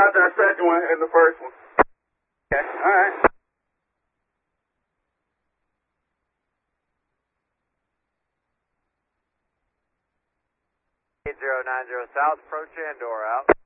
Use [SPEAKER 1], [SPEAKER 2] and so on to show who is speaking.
[SPEAKER 1] dodged our second one and the first one. Okay, alright.
[SPEAKER 2] 8090 South, approach and door out.